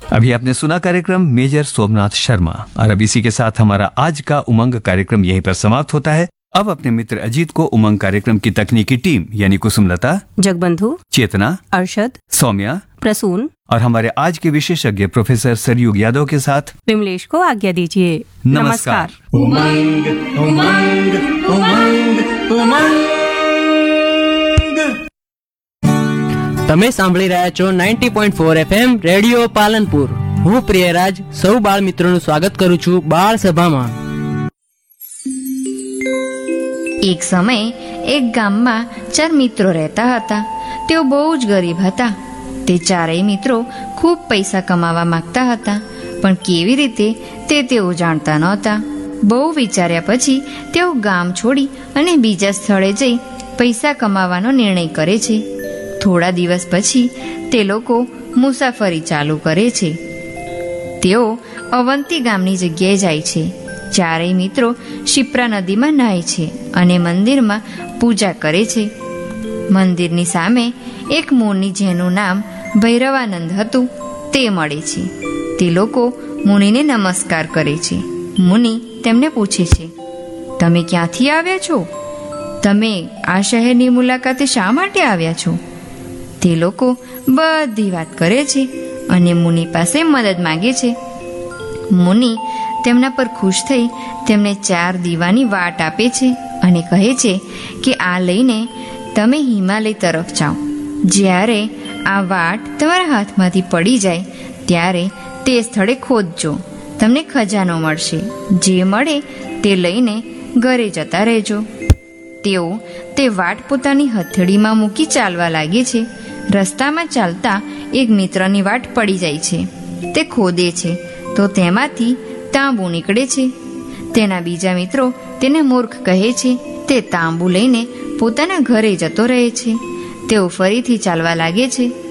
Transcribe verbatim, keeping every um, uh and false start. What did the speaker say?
अभी आपने सुना कार्यक्रम मेजर सोमनाथ शर्मा और अब इसी के साथ हमारा आज का उमंग कार्यक्रम यहीं पर समाप्त होता है। अब अपने मित्र अजीत को उमंग कार्यक्रम की तकनीकी टीम यानी कुसुमलता, जगबंधु, चेतना, अरशद, सौम्या, प्रसून और हमारे आज के विशेषज्ञ प्रोफेसर सरयुग यादव के साथ विमलेश को आज्ञा दीजिए। नमस्कार। उमंग उमंग उमंग उमंग। તમે સાંભળી રહ્યા છો ninety point four FM radio Palanpur. હું પ્રિયરાજ સૌ બાળ મિત્રોનું સ્વાગત કરું છું બાળ સભામાં। એક સમયે એક ગામમાં ચાર મિત્રો રહેતા હતા। તેઓ બહુ જ ગરીબ હતા। તે ચારેય મિત્રો ખૂબ પૈસા કમાવા માંગતા હતા, પણ કેવી રીતે તે તેઓ જાણતા નહોતા। બહુ વિચાર્યા પછી તેઓ ગામ છોડી અને બીજા સ્થળે જઈ પૈસા કમાવાનો નિર્ણય કરે છે। થોડા દિવસ પછી તે લોકો મુસાફરી ચાલુ કરે છે। તેઓ અવંતી ગામની જગ્યાએ જાય છે। ચારેય મિત્રો શિપ્રા નદીમાં નહાય છે અને મંદિરમાં પૂજા કરે છે। મંદિરની સામે એક મુનિ જેનું નામ ભૈરવાનંદ હતું તે મળે છે। તે લોકો મુનિને નમસ્કાર કરે છે। મુનિ તેમને પૂછે છે, તમે ક્યાંથી આવ્યા છો? તમે આ શહેરની મુલાકાતે શા માટે આવ્યા છો? તે લોકો બધી વાત કરે છે અને મુનિ પાસે મદદ માંગે છે। મુનિ તેમના પર ખુશ થઈ તેમને ચાર દીવાની વાટ આપે છે અને કહે છે કે આ લઈને તમે હિમાલય તરફ જાઓ। જ્યારે આ વાટ તમારા હાથમાંથી પડી જાય ત્યારે તે સ્થળે ખોદજો, તમને ખજાનો મળશે। જે મળે તે લઈને ઘરે જતા રહેજો। તેઓ તે વાટ પોતાની હથેળીમાં મૂકી ચાલવા લાગે છે। રસ્તામાં ચાલતા એક મિત્રની વાટ પડી જાય છે। તે ખોદે છે તો તેમાંથી તાંબુ નીકળે છે। તેના બીજા મિત્રો તેને મૂર્ખ કહે છે। તે તાંબુ લઈને પોતાના ઘરે જતો રહે છે। તેઓ ફરીથી ચાલવા લાગે છે।